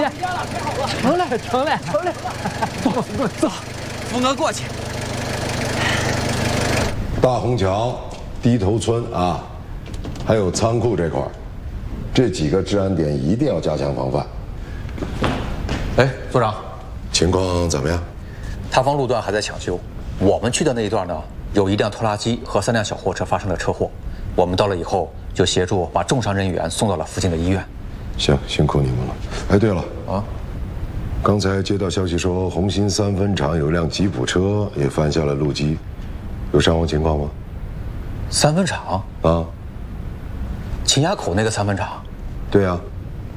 姐，成嘞，成嘞，成嘞，走走， 扶我过去。 大虹桥、低头村啊，还有仓库这块儿，这几个治安点一定要加强防范。 哎，组长， 情况怎么样？ 塌方路段还在抢修，我们去的那一段呢，有一辆拖拉机和3辆小货车发生了车祸。我们到了以后，就协助把重伤人员送到了附近的医院。 行，辛苦你们了。哎，对了啊， 刚才接到消息说，红星3分厂有辆吉普车也翻下了路基，有伤亡情况吗 ？3分厂啊， 秦崖口那个3分厂。 对啊。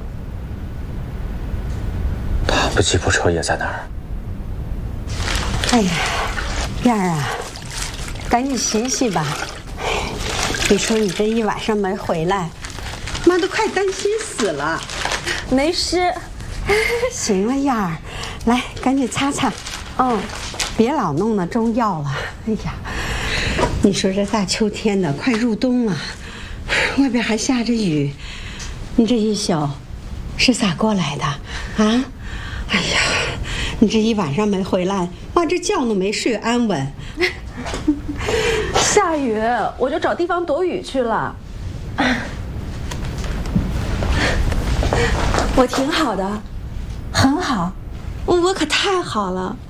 他们的吉普车也在那儿。 哎呀，燕儿啊，赶紧洗洗吧。你说你这一晚上没回来，妈都快担心死了。 没事。 行了，燕儿，来，赶紧擦擦。别老弄那中药了。哎呀，你说这大秋天的，快入冬了，外边还下着雨，你这一宿是咋过来的啊？哎呀，你这一晚上没回来，妈这觉都没睡安稳。 下雨，我就找地方躲雨去了。我挺好的，很好，我可太好了。